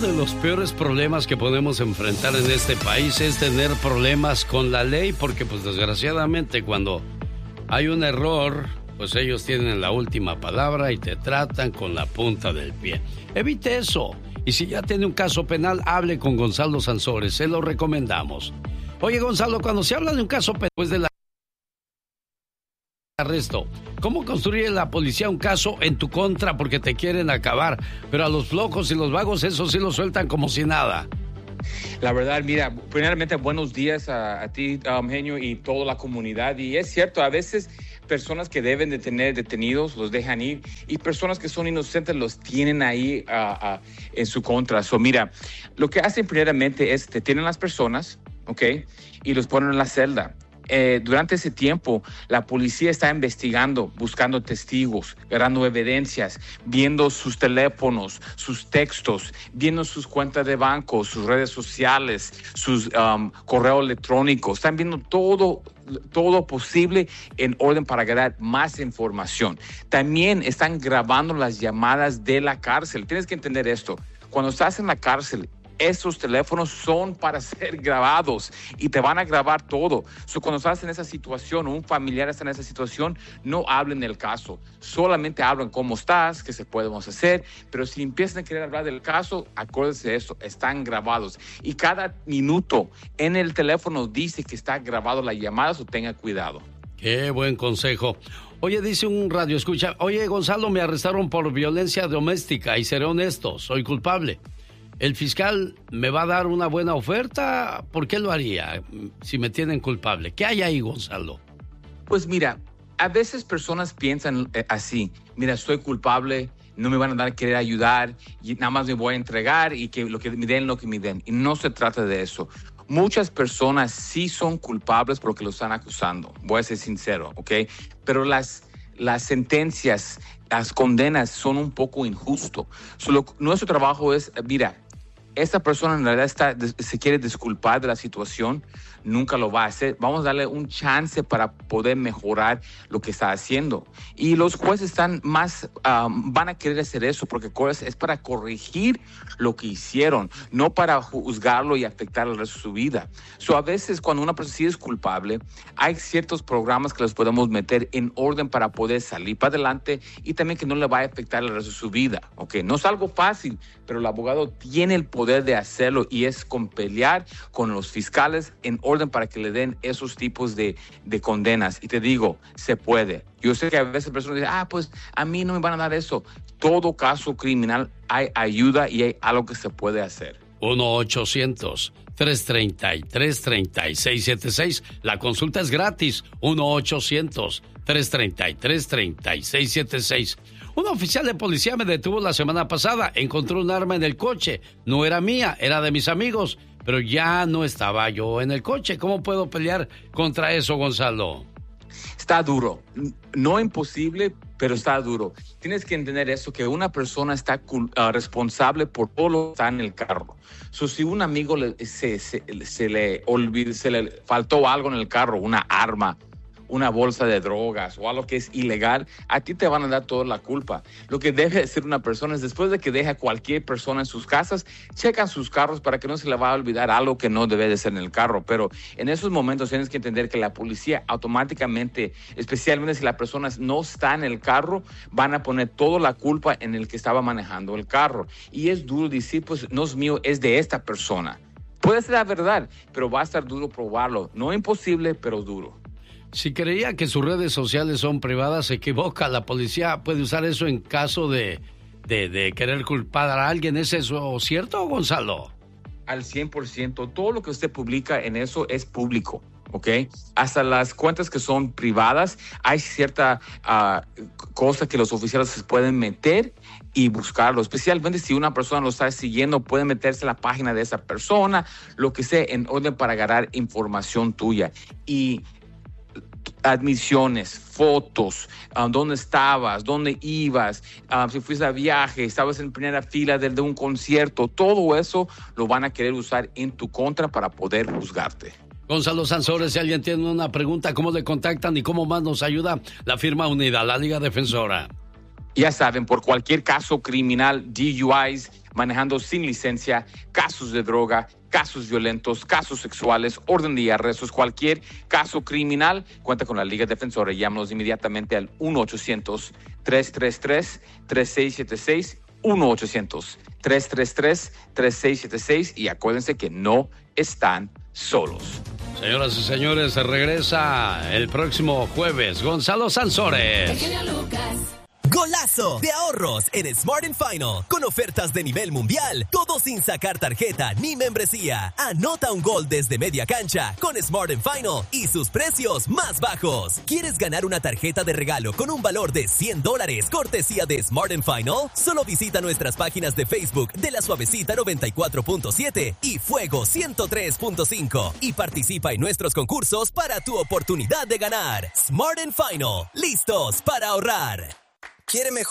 de los peores problemas que podemos enfrentar en este país es tener problemas con la ley, porque pues desgraciadamente cuando hay un error, pues ellos tienen la última palabra y te tratan con la punta del pie. Evite eso. Y si ya tiene un caso penal, hable con Gonzalo Sansores, se lo recomendamos. Oye, Gonzalo, cuando se habla de un caso penal después del arresto, ¿cómo construye la policía un caso en tu contra porque te quieren acabar? Pero a los flojos y los vagos, eso sí lo sueltan como si nada. La verdad, mira, primeramente buenos días a ti, Genio, y toda la comunidad. Y es cierto, a veces personas que deben de tener detenidos los dejan ir y personas que son inocentes los tienen ahí en su contra. So, mira, lo que hacen primeramente es detienen a las personas, ¿ok? Y los ponen en la celda. Durante ese tiempo, la policía está investigando, buscando testigos, agarrando evidencias, viendo sus teléfonos, sus textos, viendo sus cuentas de banco, sus redes sociales, sus correos electrónicos. Están viendo todo posible en orden para ganar más información. También están grabando las llamadas de la cárcel. Tienes que entender esto. Cuando estás en la cárcel, esos teléfonos son para ser grabados y te van a grabar todo. Cuando estás en esa situación o un familiar está en esa situación, no hablen del caso. Solamente hablen cómo estás, qué se podemos hacer. Pero si empiezan a querer hablar del caso, acuérdense de esto, están grabados. Y cada minuto en el teléfono dice que está grabado la llamada, tenga cuidado. Qué buen consejo. Oye, dice un radio escucha, oye, Gonzalo, me arrestaron por violencia doméstica y seré honesto, soy culpable. ¿El fiscal me va a dar una buena oferta? ¿Por qué lo haría si me tienen culpable? ¿Qué hay ahí, Gonzalo? Pues mira, a veces personas piensan así. Mira, soy culpable, no me van a querer ayudar y nada más me voy a entregar y que lo que me den, lo que me den. Y no se trata de eso. Muchas personas sí son culpables porque lo están acusando. Voy a ser sincero, ¿ok? Pero las sentencias, las condenas son un poco injustos. Nuestro trabajo es, mira, esta persona en realidad se quiere disculpar de la situación, nunca lo va a hacer. Vamos a darle un chance para poder mejorar lo que está haciendo. Y los jueces van a querer hacer eso porque es para corregir lo que hicieron, no para juzgarlo y afectar el resto de su vida. A veces cuando una persona sí es culpable, hay ciertos programas que les podemos meter en orden para poder salir para adelante y también que no le vaya a afectar el resto de su vida. ¿Okay? No es algo fácil, pero el abogado tiene el poder de hacerlo y es con pelear con los fiscales en orden para que le den esos tipos de condenas. Y te digo, se puede. Yo sé que a veces personas dicen, pues a mí no me van a dar eso. Todo caso criminal hay ayuda y hay algo que se puede hacer. 1-800-333-3676. La consulta es gratis. 1-800-333-3676. Un oficial de policía me detuvo la semana pasada. Encontró un arma en el coche. No era mía, era de mis amigos. Pero ya no estaba yo en el coche. ¿Cómo puedo pelear contra eso, Gonzalo? Está duro. No imposible, pero está duro. Tienes que entender eso, que una persona está responsable por todo lo que está en el carro. Si un amigo se le faltó algo en el carro, una arma, una bolsa de drogas o algo que es ilegal, a ti te van a dar toda la culpa. Lo que debe hacer una persona es, después de que deje a cualquier persona en sus casas, checan sus carros para que no se le vaya a olvidar algo que no debe de ser en el carro. Pero en esos momentos tienes que entender que la policía automáticamente, especialmente si la persona no está en el carro, van a poner toda la culpa en el que estaba manejando el carro. Y es duro decir, pues no es mío, es de esta persona. Puede ser la verdad, pero va a estar duro probarlo. No imposible, pero duro. Si creía que sus redes sociales son privadas, se equivoca. La policía puede usar eso en caso de querer culpar a alguien. ¿Es eso cierto, Gonzalo? Al 100%. Todo lo que usted publica en eso es público, ¿ok? Hasta las cuentas que son privadas, hay cierta cosa que los oficiales se pueden meter y buscarlo. Especialmente si una persona lo está siguiendo, pueden meterse a la página de esa persona, lo que sea, en orden para agarrar información tuya. Y admisiones, fotos, dónde estabas, dónde ibas, si fuiste a viaje, estabas en primera fila de un concierto, todo eso lo van a querer usar en tu contra para poder juzgarte. Gonzalo Sansores, si alguien tiene una pregunta, ¿cómo le contactan y cómo más nos ayuda la firma unida, la Liga Defensora? Ya saben, por cualquier caso criminal, DUIs, manejando sin licencia, casos de droga, casos violentos, casos sexuales, orden de arrestos, cualquier caso criminal, cuenta con la Liga Defensora. Llámanos inmediatamente al 1-800-333-3676, 1-800-333-3676 y acuérdense que no están solos. Señoras y señores, se regresa el próximo jueves Gonzalo Sansores. Golazo de ahorros en Smart & Final. Con ofertas de nivel mundial. Todo sin sacar tarjeta ni membresía. Anota un gol desde media cancha con Smart & Final y sus precios más bajos. ¿Quieres ganar una tarjeta de regalo con un valor de $100 cortesía de Smart & Final? Solo visita nuestras páginas de Facebook de La Suavecita 94.7 y Fuego 103.5 y participa en nuestros concursos para tu oportunidad de ganar. Smart & Final. Listos para ahorrar. ¿Quiere mejorar